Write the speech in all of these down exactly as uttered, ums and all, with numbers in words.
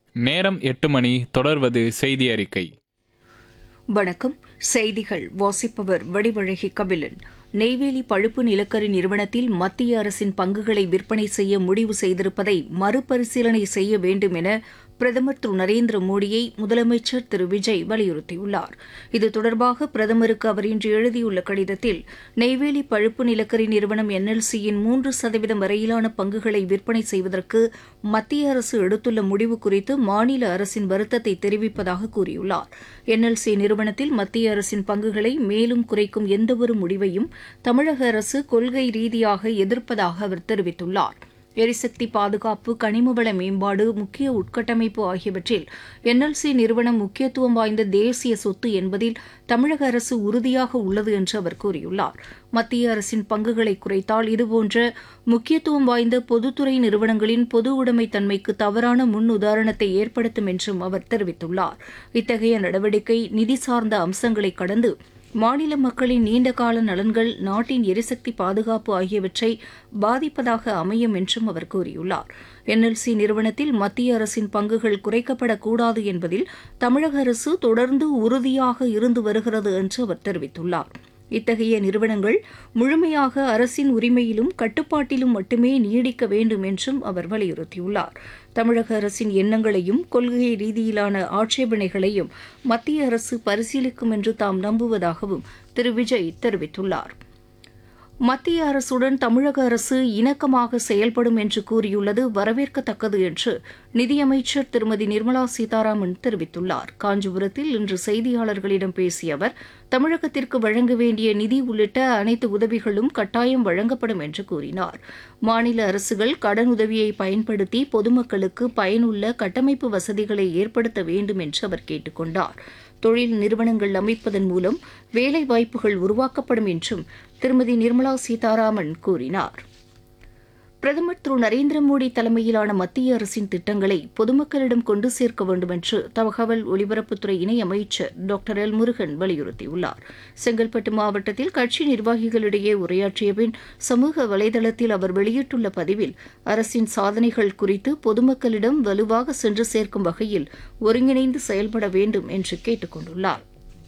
நேரம் எட்டு மணி. தொடர்வது செய்தி அறிக்கை. வணக்கம். செய்திகள் வாசிப்பவர் வடிவழகி கபிலன். நெய்வேலி பழுப்பு நிலக்கரி நிறுவனத்தில் மத்திய அரசின் பங்குகளை விற்பனை செய்ய முடிவு செய்திருப்பதை மறுபரிசீலனை செய்ய வேண்டும் என பிரதமர் திரு நரேந்திர மோடியை முதலமைச்சர் திரு விஜய் வலியுறுத்தியுள்ளார். இது தொடர்பாக பிரதமருக்கு அவர் இன்று எழுதியுள்ள கடிதத்தில், நெய்வேலி பழுப்பு நிலக்கரி நிறுவனம் என்எல்சியின் மூன்று சதவீதம் வரையிலான பங்குகளை விற்பனை செய்வதற்கு மத்திய அரசு எடுத்துள்ள முடிவு குறித்து மாநில அரசின் வருத்தத்தை தெரிவிப்பதாக கூறியுள்ளார். என்எல்சி நிறுவனத்தில் மத்திய அரசின் பங்குகளை மேலும் குறைக்கும் எந்தவொரு முடிவையும் தமிழக அரசு கொள்கை ரீதியாக எதிர்ப்பதாக அவர் தெரிவித்துள்ளார். எரிசக்தி பாதுகாப்பு, கனிமவள மேம்பாடு, முக்கிய உட்கட்டமைப்பு ஆகியவற்றில் என்எல்சி நிறுவனம் முக்கியத்துவம் வாய்ந்த தேசிய சொத்து என்பதில் தமிழக அரசு உறுதியாக உள்ளது என்று அவர் கூறியுள்ளார். மத்திய அரசின் பங்குகளை குறைத்தால் இதுபோன்ற முக்கியத்துவம் வாய்ந்த பொதுத்துறை நிறுவனங்களின் பொது உடைமை தன்மைக்கு தவறான முன் உதாரணத்தை ஏற்படுத்தும் என்றும் அவர் தெரிவித்துள்ளார். இத்தகைய நடவடிக்கை நிதி சார்ந்த அம்சங்களை கடந்து மாநில மக்களின் நீண்டகால நலன்கள், நாட்டின் எரிசக்தி பாதுகாப்பு ஆகியவற்றை பாதிப்பதாக அமையும் என்றும் அவர் கூறியுள்ளார். என்எல்சி நிறுவனத்தில் மத்திய அரசின் பங்குகள் குறைக்கப்படக்கூடாது என்பதில் தமிழக அரசு தொடர்ந்து உறுதியாக இருந்து வருகிறது என்று அவர் தெரிவித்துள்ளார். இத்தகைய நிறுவனங்கள் முழுமையாக அரசின் உரிமையிலும் கட்டுப்பாட்டிலும் மட்டுமே நீடிக்க வேண்டும் என்றும் அவர் வலியுறுத்தியுள்ளார். தமிழக அரசின் எண்ணங்களையும் கொள்கை ரீதியிலான ஆட்சேபனைகளையும் மத்திய அரசு பரிசீலிக்கும் என்று தாம் நம்புவதாகவும் திரு விஜய் தெரிவித்துள்ளார். மத்திய அரசுடன் தமிழக அரசு இணக்கமாக செயல்படும் என்று கூறியுள்ளது வரவேற்கத்தக்கது என்று நிதியமைச்சர் திருமதி நிர்மலா சீதாராமன் தெரிவித்துள்ளார். காஞ்சிபுரத்தில் இன்று செய்தியாளர்களிடம் பேசிய அவர், தமிழகத்திற்கு வழங்க வேண்டிய நிதி உள்ளிட்ட அனைத்து உதவிகளும் கட்டாயம் வழங்கப்படும் என்று கூறினார். மாநில அரசுகள் கடனுதவியை பயன்படுத்தி பொதுமக்களுக்கு பயனுள்ள கட்டமைப்பு வசதிகளை ஏற்படுத்த வேண்டும் என்று அவர் கேட்டுக் கொண்டார். தொழில் நிறுவனங்கள் அமைப்பதன் மூலம் வேலைவாய்ப்புகள் உருவாக்கப்படும் என்றும் திருமதி நிர்மலா சீதாராமன் கூறினார். பிரதமர் திரு நரேந்திர மோடி தலைமையிலான மத்திய அரசின் திட்டங்களை பொதுமக்களிடம் கொண்டு சேர்க்க வேண்டும் என்று தகவல் ஒலிபரப்புத்துறை இணையமைச்சர் டாக்டர் எல் முருகன் வலியுறுத்தியுள்ளார். செங்கல்பட்டு மாவட்டத்தில் கட்சி நிர்வாகிகளிடையே உரையாற்றிய பின் சமூக வலைதளத்தில் அவர் வெளியிட்டுள்ள பதிவில், அரசின் சாதனைகள் குறித்து பொதுமக்களிடம் வலுவாக சென்று சேர்க்கும் வகையில் ஒருங்கிணைந்து செயல்பட வேண்டும் என்று கேட்டுக் கொண்டுள்ளார்.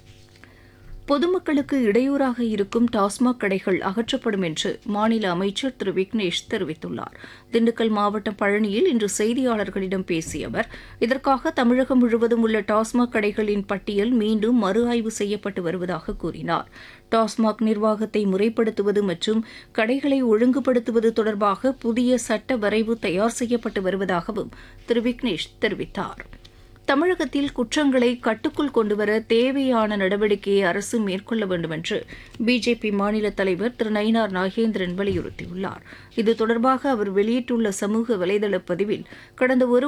பொதுமக்களுக்கு இடையூறாக இருக்கும் டாஸ்மாக் கடைகள் அகற்றப்படும் என்று மாநில அமைச்சர் திரு விக்னேஷ் தெரிவித்துள்ளார். திண்டுக்கல் மாவட்டம் பழனியில் இன்று செய்தியாளர்களிடம் பேசிய அவர், இதற்காக தமிழகம் முழுவதும் உள்ள டாஸ்மாக் கடைகளின் பட்டியல் மீண்டும் மறு ஆய்வு செய்யப்பட்டு வருவதாக கூறினார். டாஸ்மாக் நிர்வாகத்தை முறைப்படுத்துவது மற்றும் கடைகளை ஒழுங்குபடுத்துவது தொடர்பாக புதிய சட்ட வரைவு தயார் செய்யப்பட்டு வருவதாகவும் திரு விக்னேஷ் தெரிவித்தார். தமிழகத்தில் குற்றங்களை கட்டுக்குள் கொண்டுவர தேவையான நடவடிக்கையை அரசு மேற்கொள்ள வேண்டும் என்று பிஜேபி மாநில தலைவர் திரு நயினார் நாகேந்திரன் வலியுறுத்தியுள்ளார். இது தொடர்பாக அவர் வெளியிட்டுள்ள சமூக வலைதள பதிவில், கடந்த ஒரு